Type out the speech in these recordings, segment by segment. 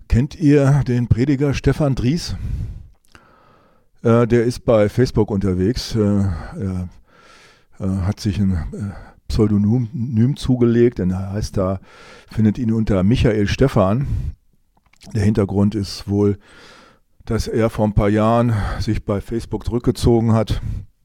Kennt ihr den Prediger Stefan Dries? Der ist bei Facebook unterwegs. Er hat sich ein Pseudonym zugelegt, denn er heißt da, findet ihn unter Michael Stephan. Der Hintergrund ist wohl, dass er vor ein paar Jahren sich bei Facebook zurückgezogen hat,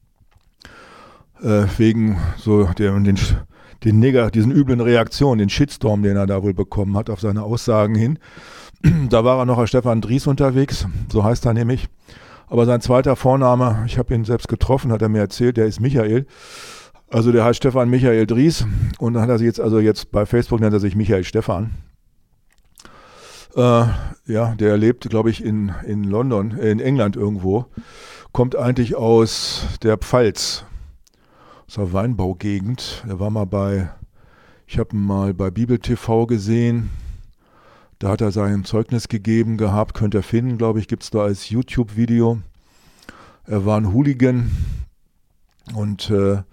wegen so diesen üblen Reaktionen, den Shitstorm, den er da wohl bekommen hat auf seine Aussagen hin. Da war er noch als Stefan Dries unterwegs, so heißt er nämlich. Aber sein zweiter Vorname, ich habe ihn selbst getroffen, hat er mir erzählt, der ist Michael. Also der heißt Stefan Michael Dries und dann hat er sich jetzt bei Facebook nennt er sich Michael Stephan. Der lebt, glaube ich, in London, in England irgendwo. Kommt eigentlich aus der Pfalz, aus der Weinbaugegend. Er war ich habe ihn mal bei Bibel TV gesehen. Da hat er sein Zeugnis gegeben gehabt, könnt ihr finden, glaube ich, gibt es da als YouTube-Video. Er war ein Hooligan und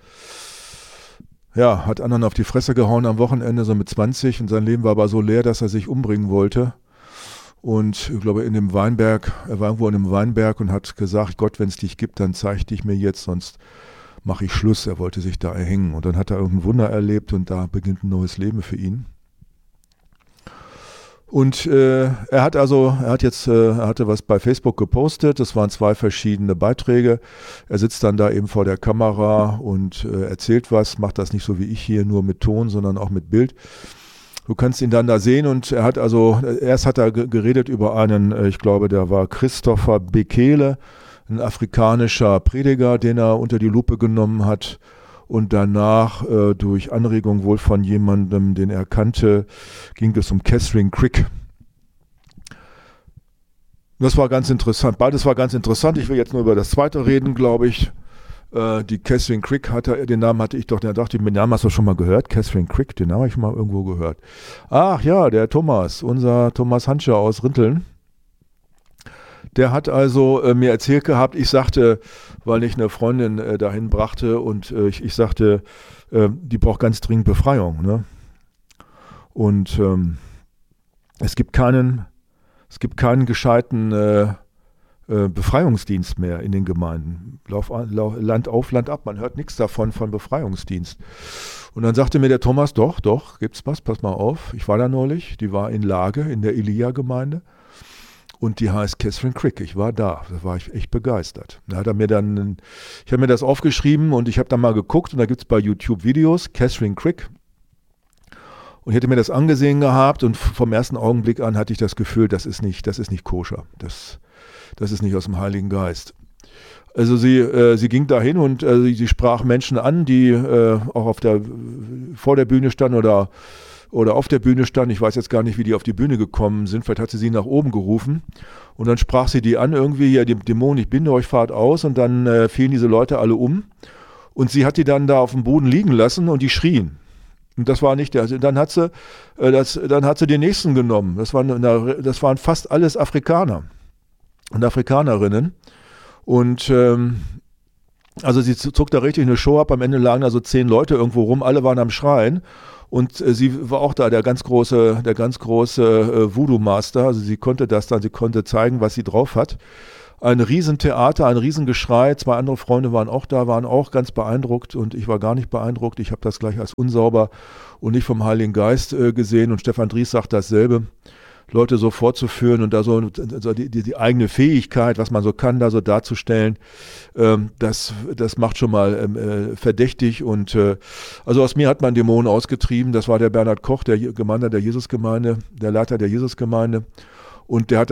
hat anderen auf die Fresse gehauen am Wochenende, so mit 20. Und sein Leben war aber so leer, dass er sich umbringen wollte. Und ich glaube, er war irgendwo in einem Weinberg und hat gesagt, Gott, wenn es dich gibt, dann zeig dich mir jetzt, sonst mache ich Schluss. Er wollte sich da erhängen. Und dann hat er irgendein Wunder erlebt und da beginnt ein neues Leben für ihn. Und er hatte was bei Facebook gepostet, das waren 2 verschiedene Beiträge. Er sitzt dann da eben vor der Kamera und erzählt was, macht das nicht so wie ich hier, nur mit Ton, sondern auch mit Bild. Du kannst ihn dann da sehen und erst hat er geredet über einen, ich glaube, der war Christopher Bekele, ein afrikanischer Prediger, den er unter die Lupe genommen hat. Und danach, durch Anregung wohl von jemandem, den er kannte, ging es um Catherine Crick. Das war ganz interessant. Beides war ganz interessant. Ich will jetzt nur über das zweite reden, glaube ich. Die Catherine Crick den Namen hatte ich doch, da dachte ich, den Namen hast du schon mal gehört. Catherine Crick, den Namen habe ich mal irgendwo gehört. Ach ja, der Thomas, unser Thomas Hanscher aus Rinteln. Der hat also mir erzählt gehabt, ich sagte, weil ich eine Freundin dahin brachte und ich sagte, die braucht ganz dringend Befreiung. Ne? Und es gibt keinen gescheiten Befreiungsdienst mehr in den Gemeinden. Land auf, Land ab, man hört nichts davon von Befreiungsdienst. Und dann sagte mir der Thomas, doch, gibt's was, pass mal auf. Ich war da neulich, die war in Lage in der Elia-Gemeinde. Und die heißt Catherine Crick. Ich war da war ich echt begeistert. Ich habe mir das aufgeschrieben und ich habe dann mal geguckt und da gibt es bei YouTube Videos, Catherine Crick. Und ich hätte mir das angesehen gehabt und vom ersten Augenblick an hatte ich das Gefühl, das ist nicht koscher. Das ist nicht aus dem Heiligen Geist. Also sie ging dahin und sie sprach Menschen an, die auch vor der Bühne standen oder auf der Bühne stand, ich weiß jetzt gar nicht, wie die auf die Bühne gekommen sind, vielleicht hat sie nach oben gerufen und dann sprach sie die an, irgendwie, ja, die Dämonen, ich binde euch, fahrt aus und dann fielen diese Leute alle um und sie hat die dann da auf dem Boden liegen lassen und die schrien. Und das war nicht dann hat sie den nächsten genommen, das waren fast alles Afrikaner und Afrikanerinnen und also sie zog da richtig eine Show ab, am Ende lagen da so 10 Leute irgendwo rum, alle waren am Schreien. Und sie war auch da der ganz große Voodoo-Master. Also sie konnte zeigen, was sie drauf hat. Ein Riesentheater, ein Riesengeschrei. 2 andere Freunde waren auch da, waren auch ganz beeindruckt und ich war gar nicht beeindruckt. Ich habe das gleich als unsauber und nicht vom Heiligen Geist gesehen. Und Stefan Dries sagt dasselbe. Leute so vorzuführen und da so die eigene Fähigkeit, was man so kann, da so darzustellen, das macht schon mal verdächtig und also aus mir hat man Dämonen ausgetrieben. Das war der Bernhard Koch, der Leiter der Jesusgemeinde. Und der hat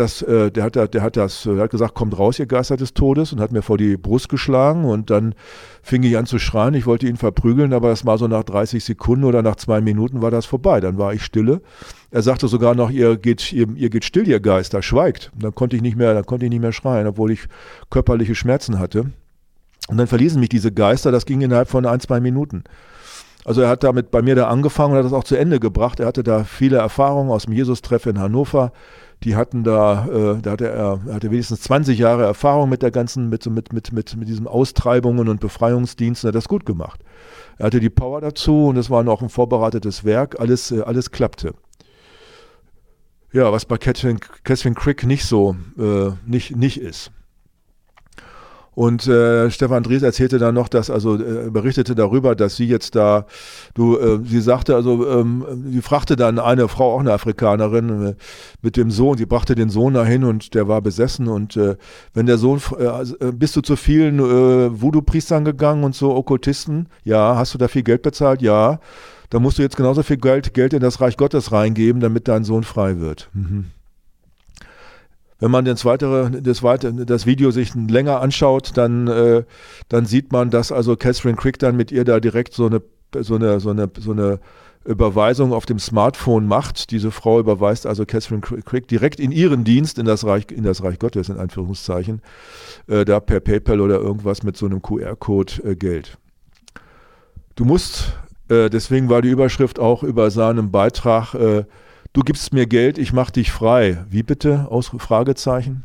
gesagt, kommt raus, ihr Geister des Todes, und hat mir vor die Brust geschlagen und dann fing ich an zu schreien. Ich wollte ihn verprügeln, aber das war so nach 30 Sekunden oder nach 2 Minuten war das vorbei. Dann war ich stille. Er sagte sogar noch, ihr geht still, ihr Geister, schweigt. Und dann konnte ich nicht mehr schreien, obwohl ich körperliche Schmerzen hatte. Und dann verließen mich diese Geister, das ging innerhalb von 1-2 Minuten. Also er hat damit bei mir da angefangen und hat das auch zu Ende gebracht. Er hatte da viele Erfahrungen aus dem Jesus-Treff in Hannover. Die hatten er hatte wenigstens 20 Jahre Erfahrung mit diesen Austreibungen und Befreiungsdiensten. Er hat das gut gemacht. Er hatte die Power dazu und es war noch ein vorbereitetes Werk. Alles klappte. Ja, was bei Catherine Crick nicht so, nicht ist. Und Stefan Dries erzählte dann noch, berichtete darüber, dass sie jetzt sie sagte, sie fragte dann eine Frau, auch eine Afrikanerin, mit dem Sohn, sie brachte den Sohn dahin und der war besessen und wenn der Sohn, bist du zu vielen Voodoo-Priestern gegangen und so, Okkultisten? Ja. Hast du da viel Geld bezahlt? Ja. Da musst du jetzt genauso viel Geld in das Reich Gottes reingeben, damit dein Sohn frei wird. Mhm. Wenn man das Video sich länger anschaut, dann sieht man, dass also Catherine Crick dann mit ihr da direkt so eine Überweisung auf dem Smartphone macht. Diese Frau überweist also Catherine Crick direkt in ihren Dienst in das Reich Gottes, in Anführungszeichen, da per PayPal oder irgendwas mit so einem QR-Code Geld. Du musst, deswegen war die Überschrift auch über seinem Beitrag, du gibst mir Geld, ich mach dich frei. Wie bitte? Fragezeichen.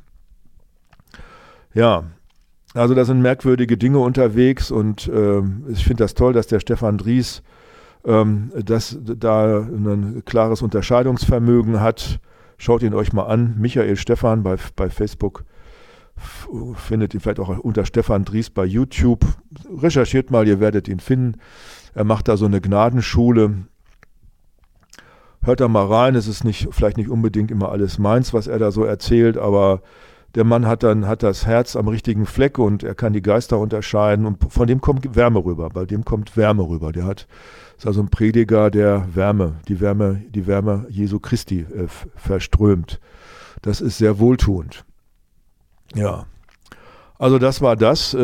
Ja, also da sind merkwürdige Dinge unterwegs und ich finde das toll, dass der Stefan Dries da ein klares Unterscheidungsvermögen hat. Schaut ihn euch mal an. Michael Stephan bei Facebook. Findet ihn vielleicht auch unter Stefan Dries bei YouTube. Recherchiert mal, ihr werdet ihn finden. Er macht da so eine Gnadenschule. Hört da mal rein, es ist vielleicht nicht unbedingt immer alles meins, was er da so erzählt, aber der Mann hat das Herz am richtigen Fleck und er kann die Geister unterscheiden und von dem kommt Wärme rüber, Der ist also ein Prediger, der die Wärme Jesu Christi verströmt. Das ist sehr wohltuend. Ja, also das war das.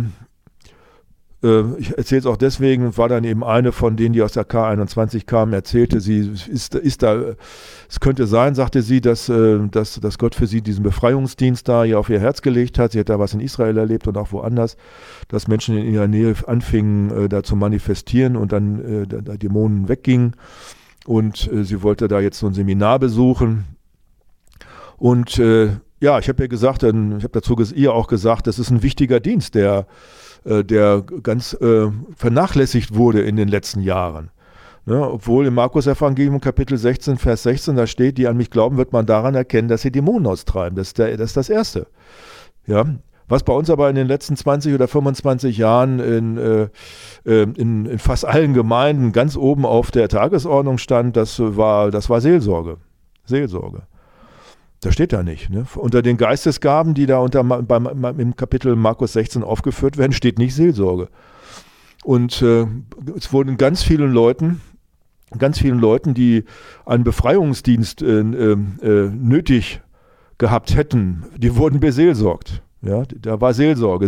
Ich erzähle es auch deswegen, war dann eben eine von denen, die aus der K21 kamen, erzählte, es könnte sein, sagte sie, dass Gott für sie diesen Befreiungsdienst da hier auf ihr Herz gelegt hat. Sie hat da was in Israel erlebt und auch woanders, dass Menschen in ihrer Nähe anfingen, da zu manifestieren und dann Dämonen weggingen. Und sie wollte da jetzt so ein Seminar besuchen. Und ja, ich habe ihr gesagt, ich habe dazu ihr auch gesagt, das ist ein wichtiger Dienst, der ganz vernachlässigt wurde in den letzten Jahren. Ne? Obwohl im Markus-Evangelium Kapitel 16, Vers 16, da steht, die an mich glauben, wird man daran erkennen, dass sie Dämonen austreiben. Das ist das Erste. Ja? Was bei uns aber in den letzten 20 oder 25 Jahren in fast allen Gemeinden ganz oben auf der Tagesordnung stand, das war Seelsorge. Seelsorge. Das steht da nicht. Ne? Unter den Geistesgaben, die da im Kapitel Markus 16 aufgeführt werden, steht nicht Seelsorge. Und es wurden ganz vielen Leuten, die einen Befreiungsdienst nötig gehabt hätten, die wurden beseelsorgt. Ja? Da war Seelsorge.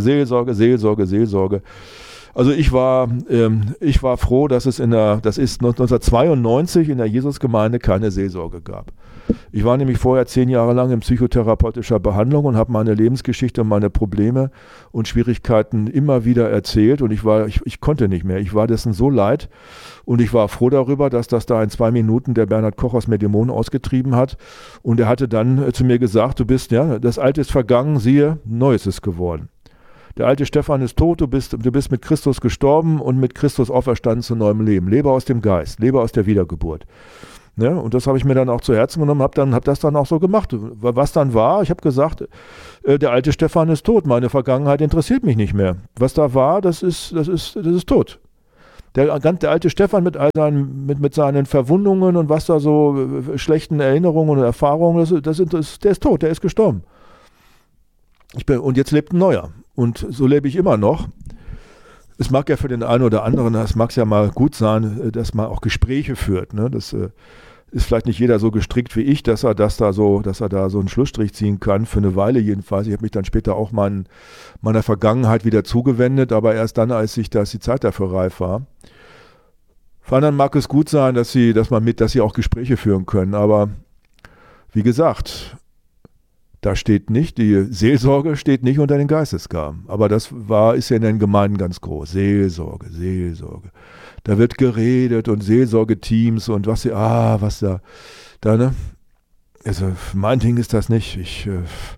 Also ich war froh, dass es 1992 in der Jesusgemeinde keine Seelsorge gab. Ich war nämlich vorher 10 Jahre lang in psychotherapeutischer Behandlung und habe meine Lebensgeschichte und meine Probleme und Schwierigkeiten immer wieder erzählt und ich konnte nicht mehr. Ich war dessen so leid und ich war froh darüber, dass das da in 2 Minuten der Bernhard Koch aus mir Dämonen ausgetrieben hat und er hatte dann zu mir gesagt, das Alte ist vergangen, siehe, Neues ist geworden. Der alte Stefan ist tot, du bist mit Christus gestorben und mit Christus auferstanden zu neuem Leben. Lebe aus dem Geist, lebe aus der Wiedergeburt. Ne? Und das habe ich mir dann auch zu Herzen genommen, habe das dann auch so gemacht. Was dann war, ich habe gesagt, der alte Stefan ist tot, meine Vergangenheit interessiert mich nicht mehr. Was da war, das ist tot. Der alte Stefan mit seinen Verwundungen und was da so schlechten Erinnerungen und Erfahrungen, der ist tot, der ist gestorben. Und jetzt lebt ein neuer. Und so lebe ich immer noch. Es mag ja für den einen oder anderen, es mag ja mal gut sein, dass man auch Gespräche führt. Ne? Das ist vielleicht nicht jeder so gestrickt wie ich, dass er da so einen Schlussstrich ziehen kann, für eine Weile jedenfalls. Ich habe mich dann später auch meiner Vergangenheit wieder zugewendet, aber erst dann, als die Zeit dafür reif war. Für anderen mag es gut sein, dass sie auch Gespräche führen können, aber wie gesagt, da steht nicht, die Seelsorge steht nicht unter den Geistesgaben. Aber ist ja in den Gemeinden ganz groß. Seelsorge. Da wird geredet und Seelsorgeteams und was da, ne? Also mein Ding ist das nicht. Ich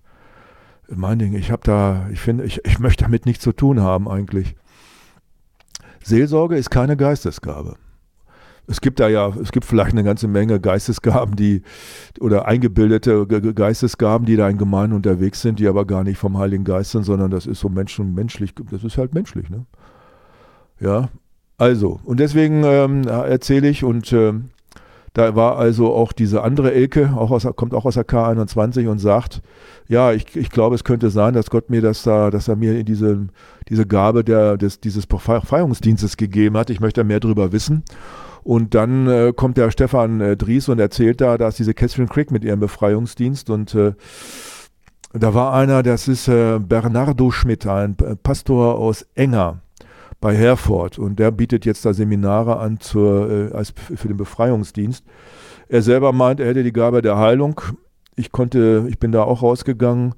möchte damit nichts zu tun haben eigentlich. Seelsorge ist keine Geistesgabe. Es gibt vielleicht eine ganze Menge Geistesgaben, oder eingebildete Geistesgaben, die da in Gemeinden unterwegs sind, die aber gar nicht vom Heiligen Geist sind, sondern das ist so menschlich, das ist halt menschlich, ne? Ja, also, und deswegen erzähle ich, und da war also auch diese andere Elke, kommt auch aus der K21 und sagt, ja, ich glaube, es könnte sein, dass Gott mir dass er mir diese Gabe dieses Befreiungsdienstes gegeben hat. Ich möchte mehr darüber wissen. Und dann kommt der Stefan Dries und erzählt da, dass diese Catherine Crick mit ihrem Befreiungsdienst, und da war einer, das ist Bernardo Schmidt, ein Pastor aus Enger bei Herford, und der bietet jetzt da Seminare an für den Befreiungsdienst. Er selber meint, er hätte die Gabe der Heilung. Ich bin da auch rausgegangen.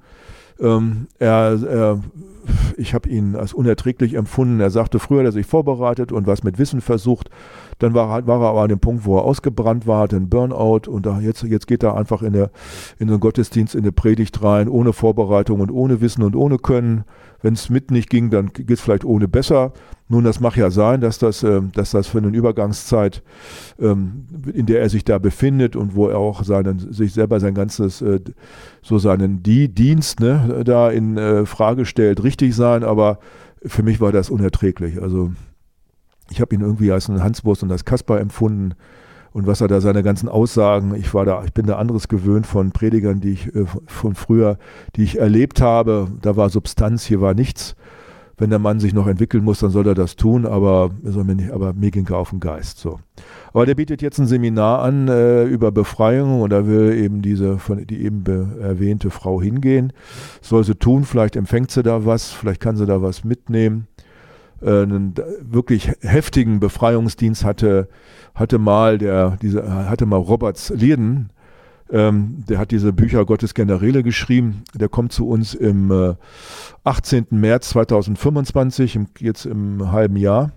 Ich habe ihn als unerträglich empfunden. Er sagte, früher hat er sich vorbereitet und was mit Wissen versucht. Dann war er aber an dem Punkt, wo er ausgebrannt war, den Burnout, und jetzt geht er einfach in den Gottesdienst, in eine Predigt rein, ohne Vorbereitung und ohne Wissen und ohne Können. Wenn es mit nicht ging, dann geht es vielleicht ohne besser. Nun, das mag ja sein, dass das für eine Übergangszeit, in der er sich da befindet und wo er auch sich selber sein ganzes, seinen Dienst, ne, da in Frage stellt, richtig sein, aber für mich war das unerträglich. Also ich habe ihn irgendwie als einen Hanswurst und als Kasper empfunden, und was er da seine ganzen Aussagen, ich bin da anderes gewöhnt von Predigern, die ich von früher, die ich erlebt habe. Da war Substanz, hier war nichts. Wenn der Mann sich noch entwickeln muss, dann soll er das tun, aber mir ging er auf den Geist. So. Aber der bietet jetzt ein Seminar an über Befreiung, und da will eben die eben erwähnte Frau hingehen. Soll sie tun, vielleicht empfängt sie da was, vielleicht kann sie da was mitnehmen. Einen wirklich heftigen Befreiungsdienst hatte mal Robert Lieden, der hat diese Bücher Gottes Generäle geschrieben. Der kommt zu uns im 18. März 2025, jetzt im halben Jahr.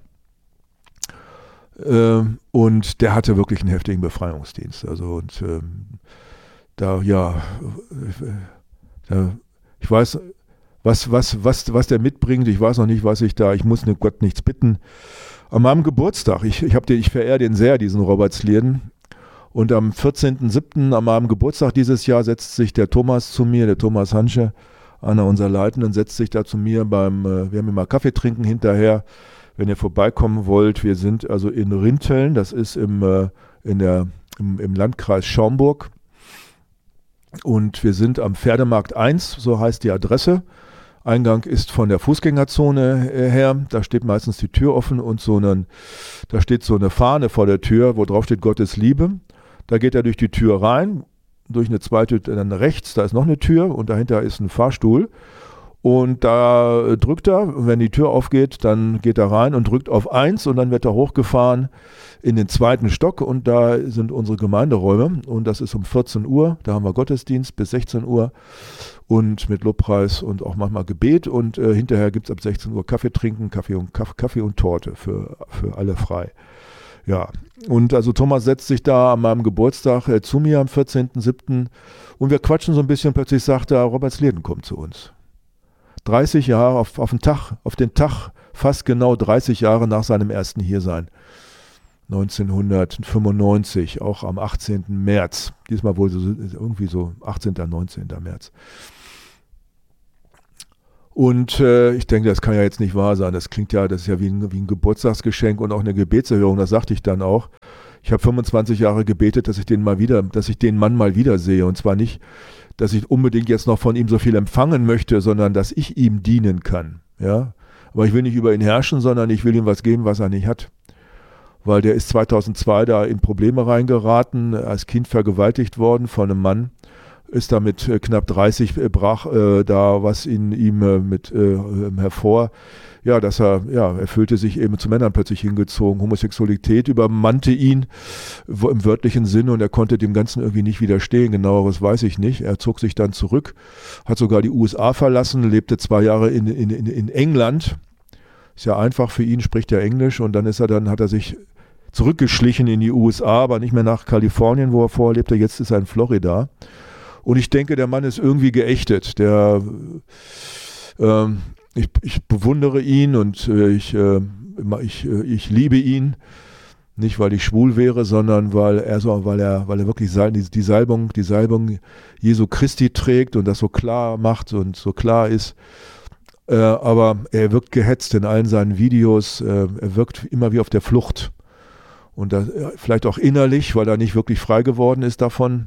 Und der hatte wirklich einen heftigen Befreiungsdienst. Also, und ich weiß, was der mitbringt. Ich weiß noch nicht, ich muss Gott nichts bitten. An meinem Geburtstag, ich verehre den sehr, diesen Robert Lieden. Und am 14.07. an meinem Geburtstag dieses Jahr setzt sich der Thomas Hansche, einer unserer Leitenden, setzt sich da zu mir wir haben immer Kaffee trinken hinterher, wenn ihr vorbeikommen wollt. Wir sind also in Rinteln, das ist im Landkreis Schaumburg. Und wir sind am Pferdemarkt 1, so heißt die Adresse. Eingang ist von der Fußgängerzone her, da steht meistens die Tür offen, und da steht so eine Fahne vor der Tür, wo drauf steht Gottes Liebe. Da geht er durch die Tür rein, durch eine zweite, dann rechts, da ist noch eine Tür, und dahinter ist ein Fahrstuhl. Und da drückt er, und wenn die Tür aufgeht, dann geht er rein und drückt auf 1, und dann wird er hochgefahren in den 2. Stock, und da sind unsere Gemeinderäume, und das ist um 14 Uhr, da haben wir Gottesdienst bis 16 Uhr und mit Lobpreis und auch manchmal Gebet, und hinterher gibt es ab 16 Uhr Kaffee trinken, Kaffee und Torte für alle frei. Ja, und also Thomas setzt sich da an meinem Geburtstag zu mir am 14.07. und wir quatschen so ein bisschen, plötzlich sagt er, Robert Lieden kommt zu uns. 30 Jahre auf den Tag, fast genau 30 Jahre nach seinem ersten Hiersein. 1995, auch am 18. März. Diesmal wohl irgendwie so 18., 19. März. Und ich denke, das kann ja jetzt nicht wahr sein. Das ist ja wie ein Geburtstagsgeschenk und auch eine Gebetserhörung. Das sagte ich dann auch. Ich habe 25 Jahre gebetet, dass ich den Mann mal wiedersehe. Und zwar nicht, dass ich unbedingt jetzt noch von ihm so viel empfangen möchte, sondern dass ich ihm dienen kann. Ja? Aber ich will nicht über ihn herrschen, sondern ich will ihm was geben, was er nicht hat. Weil der ist 2002 da in Probleme reingeraten, als Kind vergewaltigt worden von einem Mann, ist da mit knapp 30 brach da was in ihm hervor. Ja, er fühlte sich eben zu Männern plötzlich hingezogen. Homosexualität übermannte ihn im wörtlichen Sinne, und er konnte dem Ganzen irgendwie nicht widerstehen. Genaueres weiß ich nicht. Er zog sich dann zurück, hat sogar die USA verlassen, lebte 2 Jahre in England. Ist ja einfach für ihn, spricht ja Englisch, und dann hat er sich zurückgeschlichen in die USA, aber nicht mehr nach Kalifornien, wo er vorher lebte. Jetzt ist er in Florida. Und ich denke, der Mann ist irgendwie geächtet. Ich bewundere ihn, und ich liebe ihn. Nicht, weil ich schwul wäre, sondern weil er wirklich die Salbung Jesu Christi trägt und das so klar macht und so klar ist. Aber er wirkt gehetzt in allen seinen Videos. Er wirkt immer wie auf der Flucht. Und das, vielleicht auch innerlich, weil er nicht wirklich frei geworden ist davon,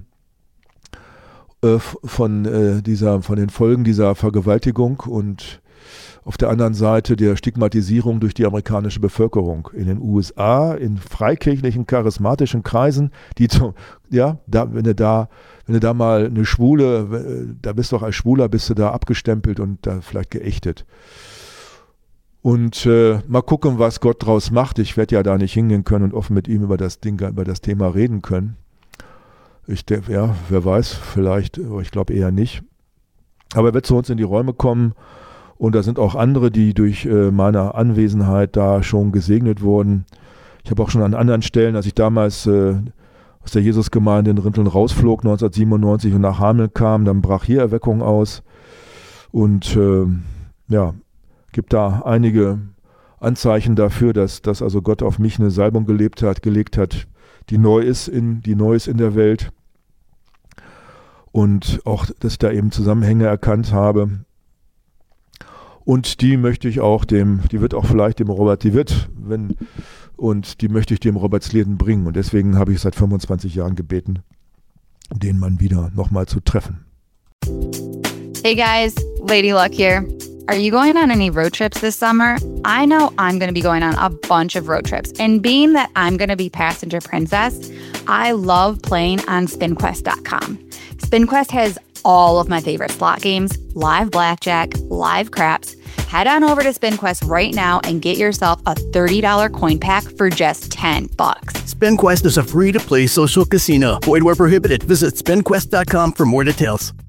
von den Folgen dieser Vergewaltigung und auf der anderen Seite der Stigmatisierung durch die amerikanische Bevölkerung. In den USA, in freikirchlichen, charismatischen Kreisen, wenn du da mal eine Schwule, da bist du auch als Schwuler, bist du da abgestempelt und da vielleicht geächtet. Und mal gucken, was Gott draus macht. Ich werde ja da nicht hingehen können und offen mit ihm über das Thema reden können. Wer weiß, vielleicht, aber ich glaube eher nicht. Aber er wird zu uns in die Räume kommen. Und da sind auch andere, die durch meine Anwesenheit da schon gesegnet wurden. Ich habe auch schon an anderen Stellen, als ich damals aus der Jesusgemeinde in Rinteln rausflog, 1997 und nach Hameln kam, dann brach hier Erweckung aus. Und gibt da einige Anzeichen dafür, dass also Gott auf mich eine Salbung gelegt hat, die neu ist in der Welt. Und auch, dass ich da eben Zusammenhänge erkannt habe. Und die möchte ich auch die wird auch vielleicht dem Robert, die möchte ich dem Robert Sleden bringen. Und deswegen habe ich seit 25 Jahren gebeten, den Mann wieder nochmal zu treffen. Hey guys, Lady Luck here. Are you going on any road trips this summer? I know I'm going to be going on a bunch of road trips. And being that I'm going to be passenger princess, I love playing on SpinQuest.com. SpinQuest has all of my favorite slot games, live blackjack, live craps. Head on over to SpinQuest right now and get yourself a $30 coin pack for just $10. SpinQuest is a free-to-play social casino. Void where prohibited. Visit SpinQuest.com for more details.